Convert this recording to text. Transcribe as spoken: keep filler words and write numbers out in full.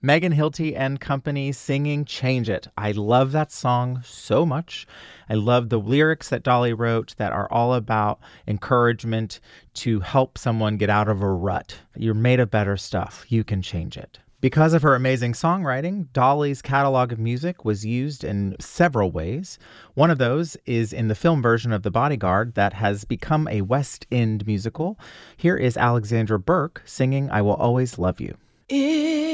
Megan Hilty and Company singing Change It. I love that song so much. I love the lyrics that Dolly wrote that are all about encouragement to help someone get out of a rut. You're made of better stuff. You can change it. Because of her amazing songwriting, Dolly's catalog of music was used in several ways. One of those is in the film version of The Bodyguard that has become a West End musical. Here is Alexandra Burke singing I Will Always Love You.